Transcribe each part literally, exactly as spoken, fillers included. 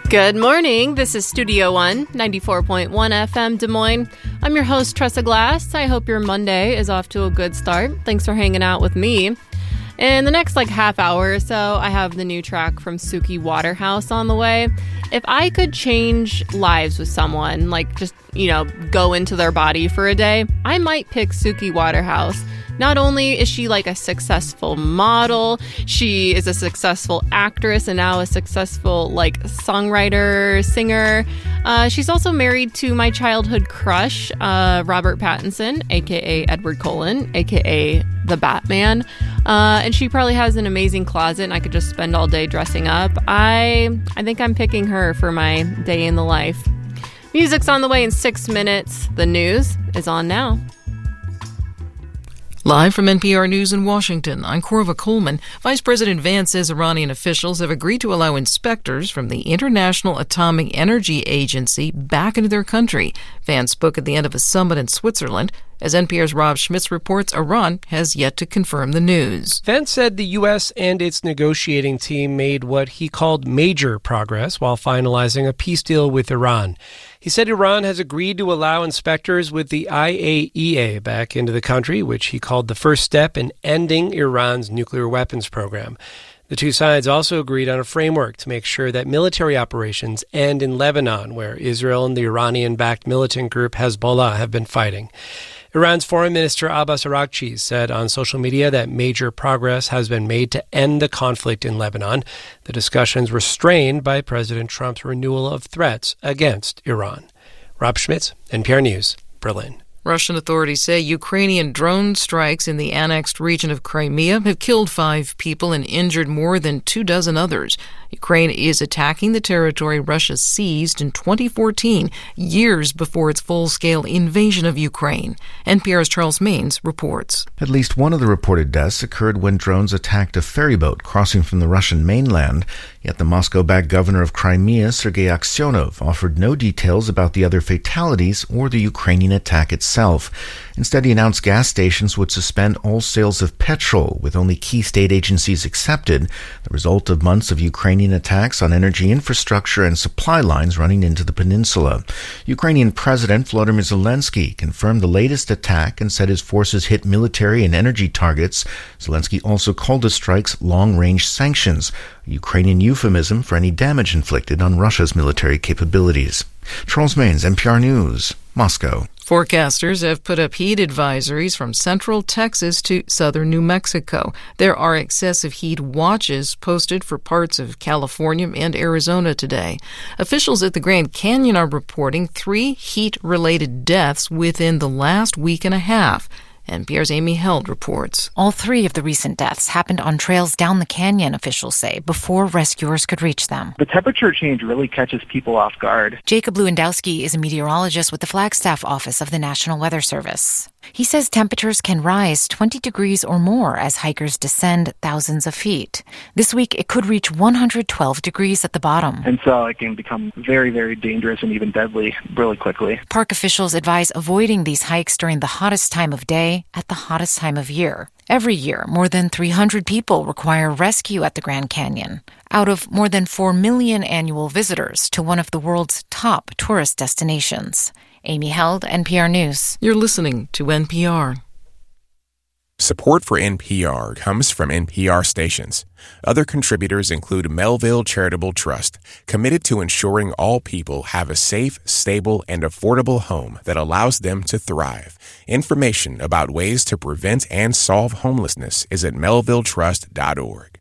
Good morning. This is Studio One, ninety-four point one F M Des Moines. I'm your host, Tressa Glass. I hope your Monday is off to a good start. Thanks for hanging out with me. In the next like half hour or so, I have the new track from Suki Waterhouse on the way. If I could change lives with someone, like just, you know, go into their body for a day, I might pick Suki Waterhouse. Not only is she like a successful model, she is a successful actress and now a successful like songwriter, singer. Uh, she's also married to my childhood crush, uh, Robert Pattinson, aka Edward Cullen, aka the Batman. Uh, and she probably has an amazing closet and I could just spend all day dressing up. I I think I'm picking her for my day in the life. Music's on the way in six minutes. The news is on now. Live from N P R News in Washington, I'm Corva Coleman. Vice President Vance says Iranian officials have agreed to allow inspectors from the International Atomic Energy Agency back into their country. Vance spoke at the end of a summit in Switzerland. As N P R's Rob Schmitz reports, Iran has yet to confirm the news. Vance said the U S and its negotiating team made what he called major progress while finalizing a peace deal with Iran. He said Iran has agreed to allow inspectors with the I A E A back into the country, which he called the first step in ending Iran's nuclear weapons program. The two sides also agreed on a framework to make sure that military operations end in Lebanon, where Israel and the Iranian-backed militant group Hezbollah have been fighting. Iran's Foreign Minister Abbas Araghchi said on social media that major progress has been made to end the conflict in Lebanon. The discussions were strained by President Trump's renewal of threats against Iran. Rob Schmitz, N P R News, Berlin. Russian authorities say Ukrainian drone strikes in the annexed region of Crimea have killed five people and injured more than two dozen others. Ukraine is attacking the territory Russia seized in twenty fourteen, years before its full-scale invasion of Ukraine. N P R's Charles Maines reports. At least one of the reported deaths occurred when drones attacked a ferry boat crossing from the Russian mainland. Yet the Moscow-backed governor of Crimea, Sergei Aksyonov, offered no details about the other fatalities or the Ukrainian attack itself. Instead, he announced gas stations would suspend all sales of petrol, with only key state agencies accepted, the result of months of Ukrainian attacks on energy infrastructure and supply lines running into the peninsula. Ukrainian President Volodymyr Zelensky confirmed the latest attack and said his forces hit military and energy targets. Zelensky also called the strikes long-range sanctions, a Ukrainian euphemism for any damage inflicted on Russia's military capabilities. Charles Maines, N P R News, Moscow. Forecasters have put up heat advisories from central Texas to southern New Mexico. There are excessive heat watches posted for parts of California and Arizona today. Officials at the Grand Canyon are reporting three heat-related deaths within the last week and a half. N P R's Amy Held reports. All three of the recent deaths happened on trails down the canyon, officials say, before rescuers could reach them. The temperature change really catches people off guard. Jacob Lewandowski is a meteorologist with the Flagstaff office of the National Weather Service. He says temperatures can rise twenty degrees or more as hikers descend thousands of feet. This week, it could reach one hundred twelve degrees at the bottom. And so it can become very, very dangerous and even deadly really quickly. Park officials advise avoiding these hikes during the hottest time of day at the hottest time of year. Every year, more than three hundred people require rescue at the Grand Canyon, out of more than four million annual visitors to one of the world's top tourist destinations. Amy Held, N P R News. You're listening to N P R. Support for N P R comes from N P R stations. Other contributors include Melville Charitable Trust, committed to ensuring all people have a safe, stable, and affordable home that allows them to thrive. Information about ways to prevent and solve homelessness is at melville trust dot org.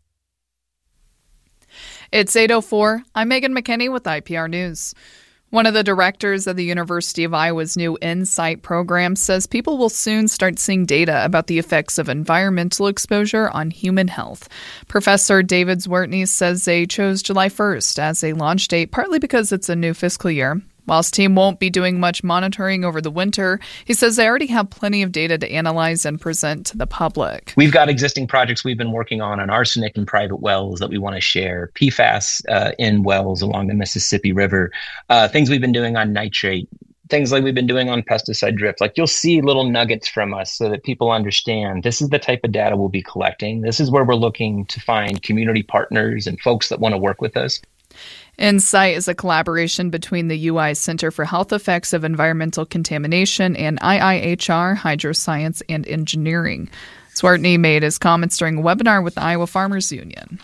It's eight oh four. I'm Megan McKinney with I P R News. One of the directors of the University of Iowa's new InSight program says people will soon start seeing data about the effects of environmental exposure on human health. Professor David Zwertny says they chose July first as a launch date, partly because it's a new fiscal year. While his team won't be doing much monitoring over the winter, he says they already have plenty of data to analyze and present to the public. We've got existing projects we've been working on on arsenic in private wells that we want to share, P FAS uh, in wells along the Mississippi River, uh, things we've been doing on nitrate, things like we've been doing on pesticide drift. Like, you'll see little nuggets from us so that people understand this is the type of data we'll be collecting. This is where we're looking to find community partners and folks that want to work with us. InSight is a collaboration between the U I Center for Health Effects of Environmental Contamination and I I H R, Hydroscience and Engineering. Swartney made his comments during a webinar with the Iowa Farmers Union.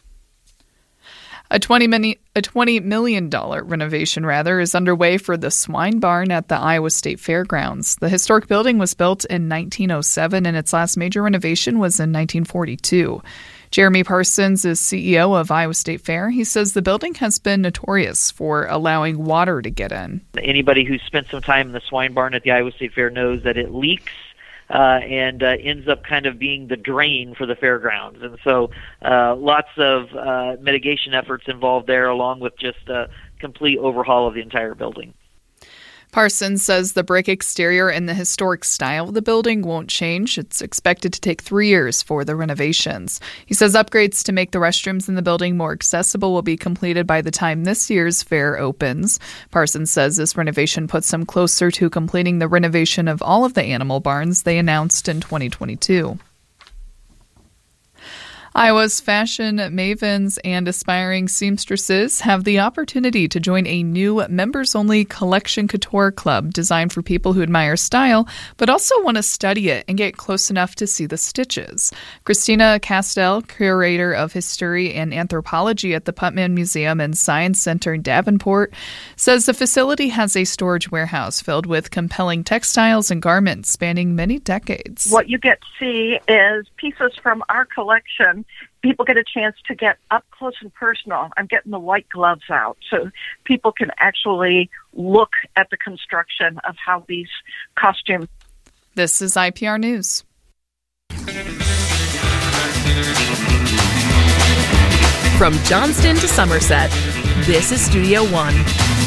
A twenty million dollars renovation, rather, is underway for the swine barn at the Iowa State Fairgrounds. The historic building was built in nineteen oh seven, and its last major renovation was in nineteen forty-two. Jeremy Parsons is C E O of Iowa State Fair. He says the building has been notorious for allowing water to get in. Anybody who's spent some time in the swine barn at the Iowa State Fair knows that it leaks Uh, and uh, ends up kind of being the drain for the fairgrounds. And so uh, lots of uh, mitigation efforts involved there, along with just a complete overhaul of the entire building. Parsons says the brick exterior and the historic style of the building won't change. It's expected to take three years for the renovations. He says upgrades to make the restrooms in the building more accessible will be completed by the time this year's fair opens. Parsons says this renovation puts them closer to completing the renovation of all of the animal barns they announced in twenty twenty-two. Iowa's fashion mavens and aspiring seamstresses have the opportunity to join a new members-only Collection Couture club designed for people who admire style, but also want to study it and get close enough to see the stitches. Christina Castell, curator of history and anthropology at the Putman Museum and Science Center in Davenport, says the facility has a storage warehouse filled with compelling textiles and garments spanning many decades. What you get to see is pieces from our collection. People get a chance to get up close and personal. I'm getting the white gloves out so people can actually look at the construction of how these costumes. This is I P R News. From Johnston to Somerset, this is Studio One.